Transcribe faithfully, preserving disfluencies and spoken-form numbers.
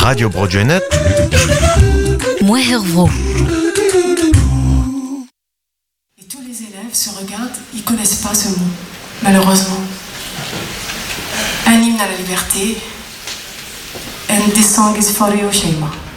Radio Brogenet. Mohervro. Et tous les élèves se regardent, ils connaissent pas ce mot, malheureusement. Un hymne à la liberté. And this song is for you, Sheima.